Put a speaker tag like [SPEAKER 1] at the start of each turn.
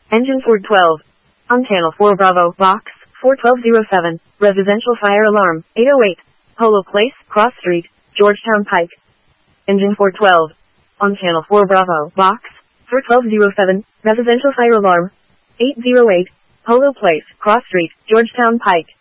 [SPEAKER 1] Engine Ford 12. On Channel 4 Bravo, Box 41207, residential fire alarm, 808, Polo Place, Cross Street, Georgetown Pike. Engine 412. On Channel 4 Bravo, Box 41207, residential fire alarm, 808, Polo Place, Cross Street, Georgetown Pike.